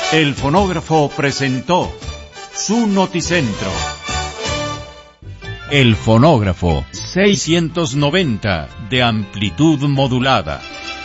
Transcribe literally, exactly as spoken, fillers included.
El fonógrafo presentó su noticentro. El fonógrafo seiscientos noventa de amplitud modulada.